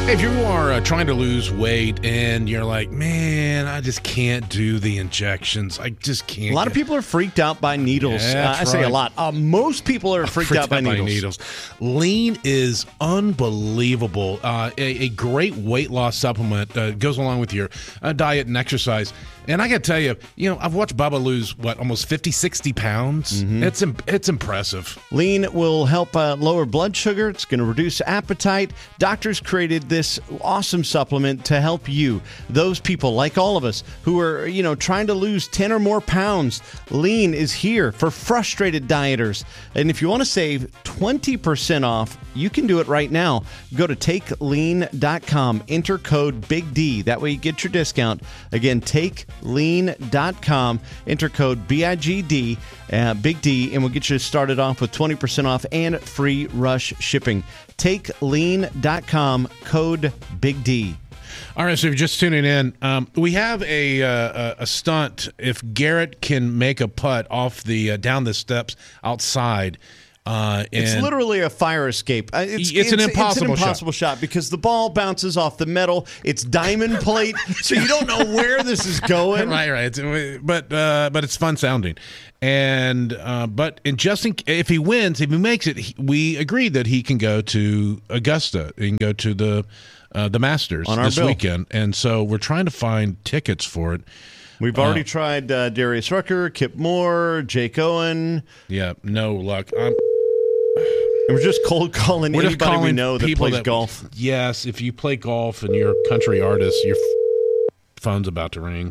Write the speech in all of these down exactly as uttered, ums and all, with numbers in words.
Hey, if you are uh, trying to lose weight and you're like, man, I just can't do the injections. I just can't. A lot get... of people are freaked out by needles. Yeah, uh, I say right. a lot. Uh, most people are freaked, freaked out, by, out needles. by needles. Lean is unbelievable. Uh, a, a great weight loss supplement uh, goes along with your uh, diet and exercise. And I got to tell you, you know, I've watched Bubba lose, what, almost fifty, sixty pounds? Mm-hmm. It's it's impressive. Lean will help uh, lower blood sugar. It's going to reduce appetite. Doctors created this awesome supplement to help you, those people like all of us who are, you know, trying to lose ten or more pounds. Lean is here for frustrated dieters. And if you want to save twenty percent off, you can do it right now. Go to take lean dot com, enter code Big D. That way you get your discount. Again, take lean dot com, enter code B I G D, uh, Big D, and we'll get you started off with twenty percent off and free rush shipping. take lean dot com, code Big D. All right, so if you're just tuning in, um, we have a uh, a stunt. If Garrett can make a putt off the uh, down the steps outside, uh, and it's literally a fire escape. Uh, It's, It's an impossible it's an impossible shot. because the ball bounces off the metal. It's diamond plate, so you don't know where this is going. right, right. It's- But uh, but it's fun sounding, and uh, but in just in, if he wins, if he makes it, he, we agreed that he can go to Augusta. He can go to the uh, the Masters On our this bill. weekend, and so we're trying to find tickets for it. We've already uh, tried uh, Darius Rucker, Kip Moore, Jake Owen. Yeah, no luck. I'm, And we're just cold calling We're just anybody we calling know that people plays that- golf. Yes, if you play golf and you're a country artist, your f- phone's about to ring.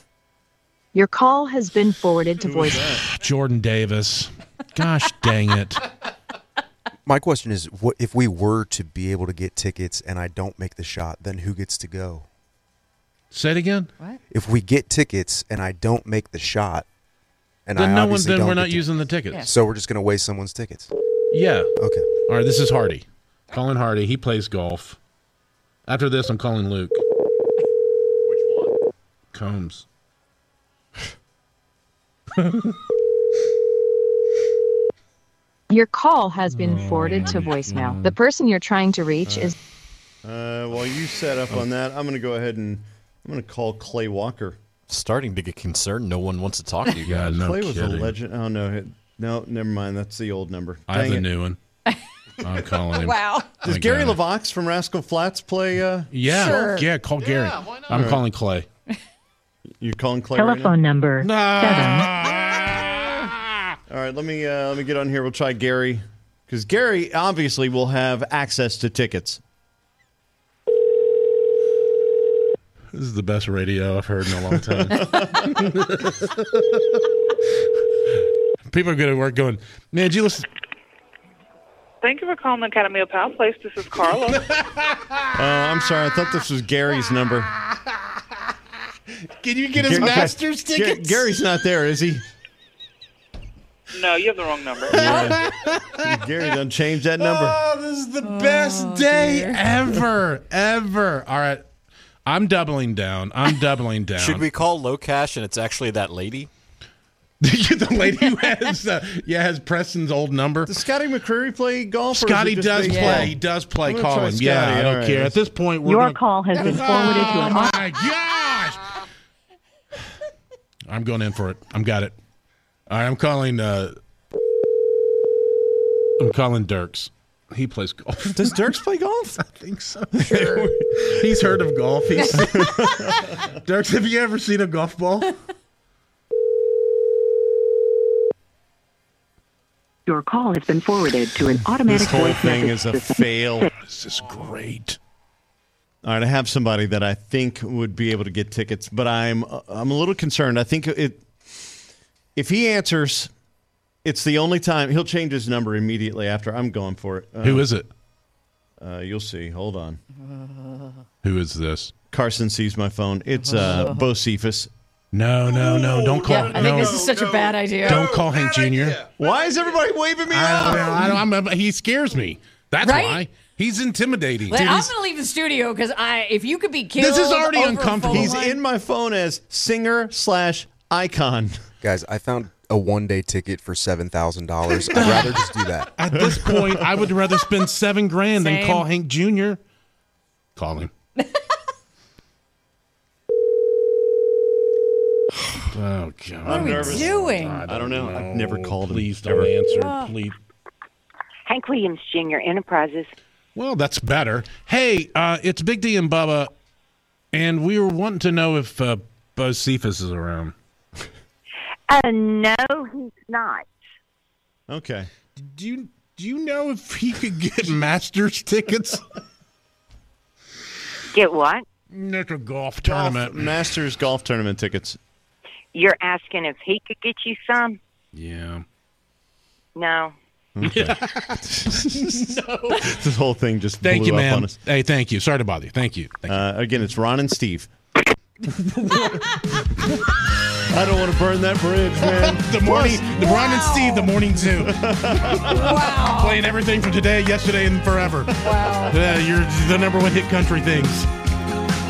Your call has been forwarded to voicemail. Jordan Davis. Gosh dang it. My question is, what if we were to be able to get tickets and I don't make the shot, then who gets to go? Say it again? What? If we get tickets and I don't make the shot, and Then I no one. obviously Then don't we're get not to- using the tickets. Yeah. So we're just going to waste someone's tickets. Yeah. Okay. All right, this is Hardy. Colin Hardy. He plays golf. After this, I'm calling Luke. Which one? Combs. Your call has been forwarded to voicemail. The person you're trying to reach is... Uh, while you set up on that, I'm going to go ahead and I'm going to call Clay Walker. Starting to get concerned. No one wants to talk to you Yeah, guys. no Clay was kidding. a legend. Oh, no. No, never mind. That's the old number. I have Dang the it. new one. I'm calling him. Wow. Does I Gary got it. LaVox from Rascal Flats play? Uh, Yeah. Sure. Yeah, call Gary. I'm calling Clay. you're calling Clay right now? Telephone number Ah! All right, let me uh, let me get on here. We'll try Gary because Gary obviously will have access to tickets. This is the best radio I've heard in a long time. People are good at work going, man, did you listen? Thank you for calling Academy of Power Place. This is Carla. Uh, I'm sorry, I thought this was Gary's number. Can you get his Ga- Masters Ga- tickets? Gary's not there, is he? No, you have the wrong number. Gary done changed that number. Oh, this is the best day ever, ever. All right. I'm doubling down. I'm doubling down. Should we call low cash and it's actually that lady? the lady who has, uh, yeah, has Preston's old number. Does Scotty McCreery play golf? Or Scotty is it just does baseball? play. He does play. I'm gonna Call try him. Yeah, Scotty. I don't All right. care. At this point, we're Your gonna... call has been forwarded to Oh, an my gosh. I'm going in for it. I'm got it. All right, I'm calling. Uh, I'm calling Dirks. He plays golf. Does Dirks play golf? I think so. Sure. He's heard of golf. He's Dirks, have you ever seen a golf ball? Your call has been forwarded to an automatic This whole voice thing message is a system. fail. This is great. All right, I have somebody that I think would be able to get tickets, but I'm I'm a little concerned. I think it if he answers, it's the only time he'll change his number immediately after. I'm going for it. Uh, Who is it? Uh, you'll see. Hold on. Who is this? Carson sees my phone. It's uh, Bo Cephas. No, no, no. Don't call. Yeah, I no, think this is such a bad idea. Don't call Hank Junior Why is everybody waving me I off? don't know. I don't, I'm, he scares me. That's Right? why. He's intimidating. Like, Dude, I'm he's- going to leave the studio because I, if you could be killed, This is already over a uncomfortable. phone He's line- in my phone as singer slash icon. Guys, I found a one-day ticket for seven thousand dollars. I'd rather just do that. At this point, I would rather spend seven grand than Same. call Hank Junior Call him. Oh, God. What are we doing? I I don't know. I've never called him. Please don't Ever. answer. Ah. Please. Hank Williams Junior Enterprises. Well, that's better. Hey, uh, it's Big D and Bubba, and we were wanting to know if uh, Buzz Cephas is around. Uh, no, he's not. Okay. Do you do you know if he could get Masters tickets? Get what? It's a golf Golf, tournament. Masters golf tournament tickets. You're asking if he could get you some? Yeah. No. Okay. This whole thing just Thank blew you, up ma'am. on us. Hey, thank you. Sorry to bother you. Thank you. Thank you. Uh, again, it's Ron and Steve. I don't want to burn that bridge, man. the morning, the Ron and Steve, the morning zoo. Wow. Playing everything from today, yesterday, and forever. Wow. Uh, you're the number one hit country things.